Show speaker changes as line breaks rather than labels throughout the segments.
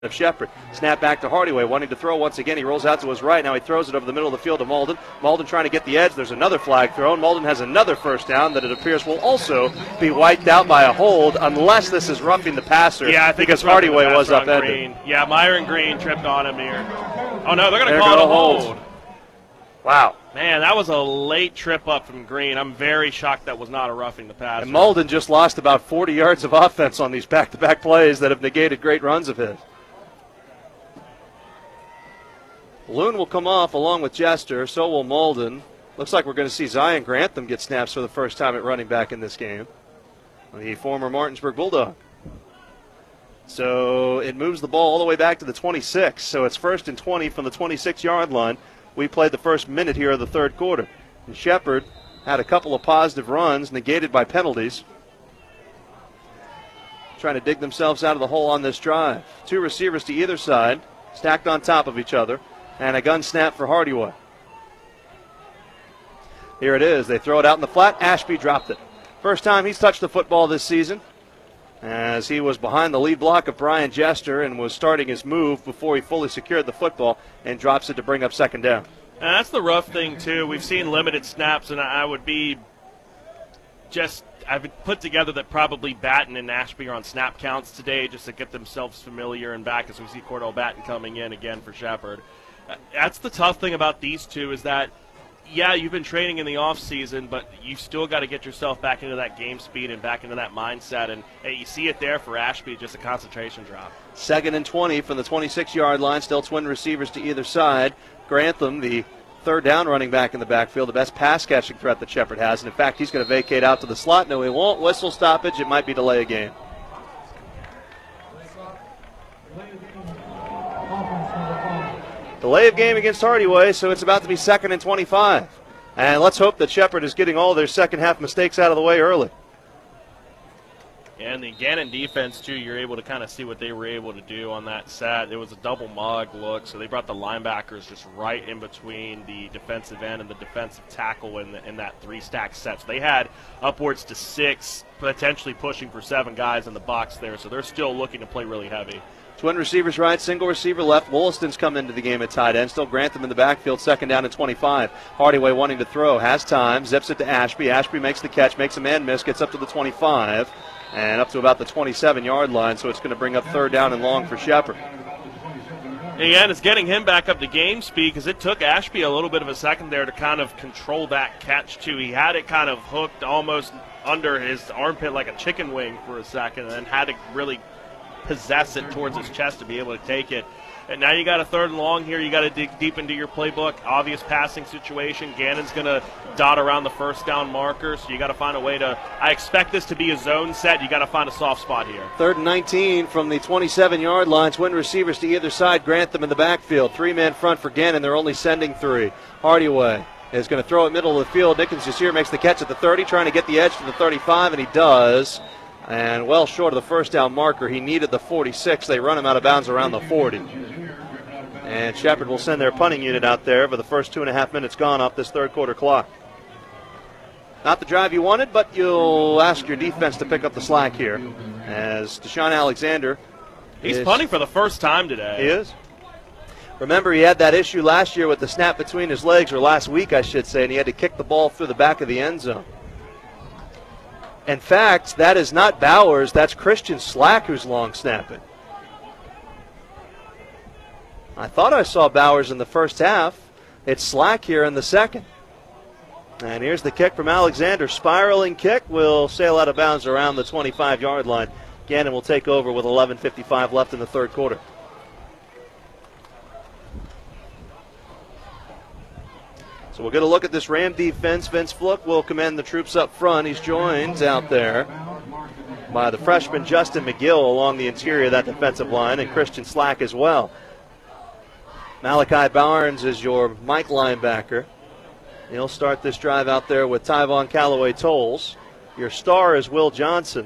of Shepherd. Snap back to Hardyway, wanting to throw once again. He rolls out to his right. Now he throws it over the middle of the field to Malden. Malden trying to get the edge. There's another flag thrown. Malden has another first down that it appears will also be wiped out by a hold, unless this is roughing the passer.
Yeah, I think
because Hardyway was upended.
Green. Yeah, Myron Green tripped on him here. Oh no, they're going to call it a hold.
Wow.
Man, that was a late trip up from Green. I'm very shocked that was not a roughing the passer.
And Malden just lost about 40 yards of offense on these back-to-back plays that have negated great runs of his. Loon will come off along with Jester. So will Malden. Looks like we're going to see Zion Grantham get snaps for the first time at running back in this game. The former Martinsburg Bulldog. So it moves the ball all the way back to the 26. So it's 1st and 20 from the 26-yard line. We played the first minute here of the third quarter. And Shepherd had a couple of positive runs negated by penalties. Trying to dig themselves out of the hole on this drive. Two receivers to either side, stacked on top of each other. And a gun snap for Hardyway. Here it is. They throw it out in the flat. Ashby dropped it. First time he's touched the football this season, as he was behind the lead block of Brian Jester and was starting his move before he fully secured the football and drops it to bring up second down.
And that's the rough thing, too. We've seen limited snaps, and I've put together that probably Batten and Ashby are on snap counts today just to get themselves familiar and back as we see Cordell Batten coming in again for Shepherd. That's the tough thing about these two is that, yeah, you've been training in the off season, but you still got to get yourself back into that game speed and back into that mindset. And you see it there for Ashby, just a concentration drop.
2nd and 20 from the 26-yard line. Still twin receivers to either side. Grantham, the third down running back in the backfield, the best pass catching threat that Shepherd has. And in fact, he's going to vacate out to the slot. No, he won't. Whistle stoppage. It might be delay a game. Delay of game against Hardyway, so it's about to be 2nd and 25. And let's hope that Shepherd is getting all their second half mistakes out of the way early.
And the Gannon defense, too, you're able to kind of see what they were able to do on that set. It was a double mug look, so they brought the linebackers just right in between the defensive end and the defensive tackle in that three-stack set. So they had upwards to 6, potentially pushing for 7 guys in the box there, so they're still looking to play really heavy.
Twin receivers right, single receiver left. Wollaston's come into the game at tight end. Still Grantham in the backfield, 2nd down and 25. Hardyway wanting to throw, has time, zips it to Ashby. Ashby makes the catch, makes a man miss, gets up to the 25, and up to about the 27-yard line, so it's going to bring up 3rd down and long for Shepherd.
Again, it's getting him back up to game speed because it took Ashby a little bit of a second there to kind of control that catch, too. He had it kind of hooked almost under his armpit like a chicken wing for a second and then had to really possess it towards his chest to be able to take it. And now you got a 3rd and long here. You got to dig deep into your playbook. Obvious passing situation. Gannon's going to dot around the first down marker, so you got to find a way to – I expect this to be a zone set. You got to find a soft spot here.
3rd and 19 from the 27-yard line. Twin receivers to either side. Grantham in the backfield. 3-man front for Gannon. They're only sending 3. Hardyway is going to throw it middle of the field. Nickens Jasir makes the catch at the 30, trying to get the edge to the 35, and he does. And well short of the first down marker. He needed the 46. They run him out of bounds around the 40. And Shepherd will send their punting unit out there for the first 2.5 minutes gone off this third quarter clock. Not the drive you wanted, but you'll ask your defense to pick up the slack here. As Deshaun Alexander.
He's punting for the first time today.
He is. Remember, he had that issue last year with the snap between his legs, or last week, I should say, and he had to kick the ball through the back of the end zone. In fact, that is not Bowers. That's Christian Slack who's long snapping. I thought I saw Bowers in the first half. It's Slack here in the second. And here's the kick from Alexander. Spiraling kick will sail out of bounds around the 25-yard line. Gannon will take over with 11:55 left in the third quarter. So we'll get a look at this Ram defense. Vince Fluke will command the troops up front. He's joined out there by the freshman Justin McGill along the interior of that defensive line, and Christian Slack as well. Malachi Barnes is your Mike linebacker. He'll start this drive out there with Tyvon Callaway Tolles. Your star is Will Johnson.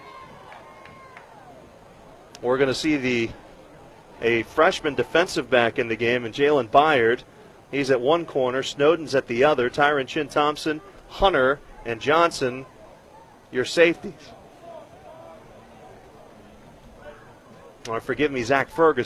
We're going to see a freshman defensive back in the game, and Jalen Byard. He's at one corner, Snowden's at the other. Tyron Chin Thompson, Hunter, and Johnson, your safeties. or forgive me, Zach Ferguson.